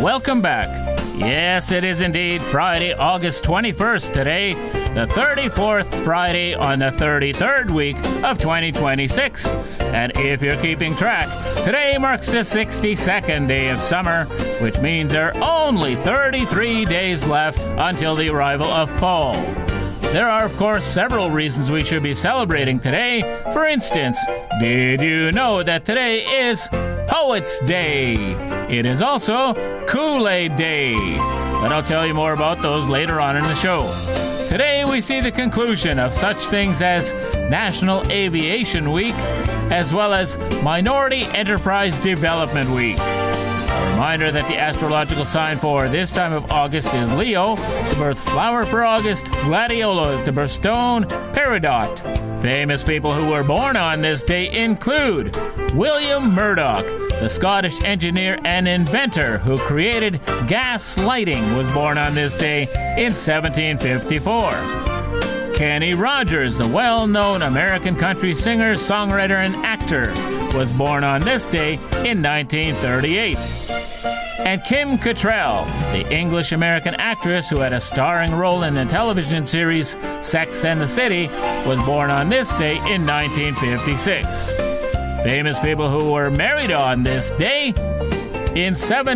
welcome back. Yes, it is indeed Friday, August 21st today, the 34th Friday on the 33rd week of 2026. And if you're keeping track, today marks the 62nd day of summer, which means there are only 33 days left until the arrival of fall. There are, of course, several reasons we should be celebrating today. For instance, did you know that today is Poets' Day? It is also Kool-Aid Day. But I'll tell you more about those later on in the show. Today we see the conclusion of such things as National Aviation Week, as well as Minority Enterprise Development Week. A reminder that the astrological sign for this time of August is Leo, the birth flower for August, gladiolos, the birthstone, peridot. Famous people who were born on this day include William Murdoch, the Scottish engineer and inventor who created gas lighting, was born on this day in 1754. Kenny Rogers, the well-known American country singer, songwriter, and actor, was born on this day in 1938. And Kim Cattrall, the English-American actress who had a starring role in the television series Sex and the City, was born on this day in 1956. Famous people who were married on this day: in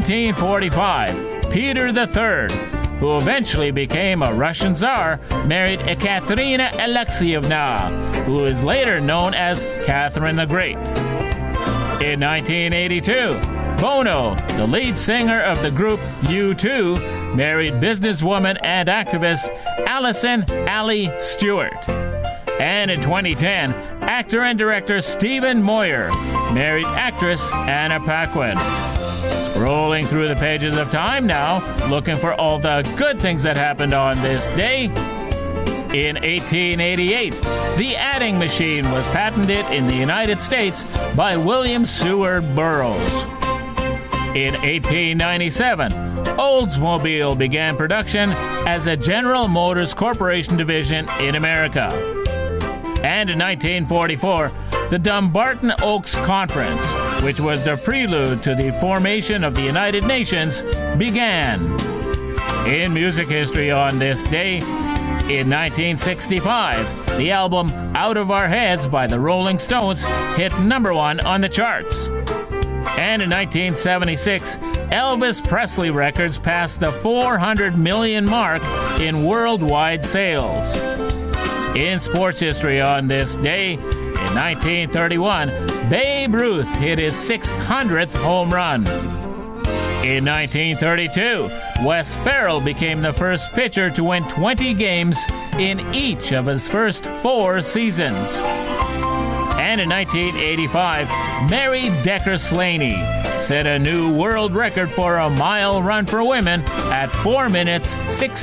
1745, Peter III, who eventually became a Russian Tsar, married Ekaterina Alexeyevna, who is later known as Catherine the Great. In 1982, Bono, the lead singer of the group U2, married businesswoman and activist Alison Allie Stewart. And in 2010, actor and director Stephen Moyer married actress Anna Paquin. Scrolling through the pages of time now, looking for all the good things that happened on this day. In 1888, the adding machine was patented in the United States by William Seward Burroughs. In 1897, Oldsmobile began production as a General Motors Corporation division in America. And in 1944, the Dumbarton Oaks Conference, which was the prelude to the formation of the United Nations, began. In music history on this day, in 1965, the album Out of Our Heads by the Rolling Stones hit #1 on the charts. And in 1976, Elvis Presley records passed the 400 million mark in worldwide sales. In sports history on this day, in 1931, Babe Ruth hit his 600th home run. In 1932, Wes Ferrell became the first pitcher to win 20 games in each of his first 4 seasons. And in 1985, Mary Decker Slaney set a new world record for a mile run for women at 4 minutes,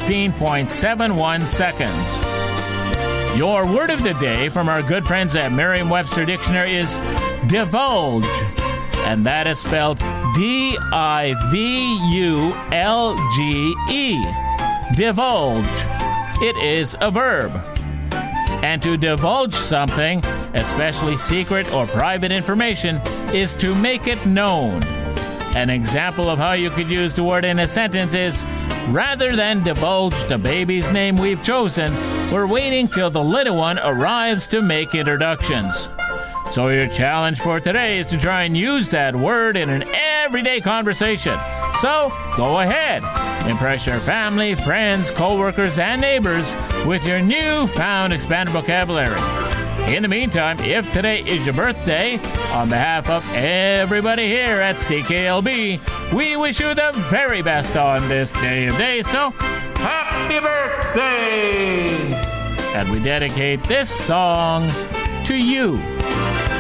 16.71 seconds. Your word of the day from our good friends at Merriam-Webster Dictionary is divulge, and that is spelled D-I-V-U-L-G-E. Divulge. It is a verb. And to divulge something, especially secret or private information, is to make it known. An example of how you could use the word in a sentence is, rather than divulge the baby's name we've chosen, we're waiting till the little one arrives to make introductions. So your challenge for today is to try and use that word in an everyday conversation. So go ahead, impress your family, friends, co-workers, and neighbors with your newfound expanded vocabulary. In the meantime, if today is your birthday, on behalf of everybody here at CKLB, we wish you the very best on this day of days. So, happy birthday! And we dedicate this song to you.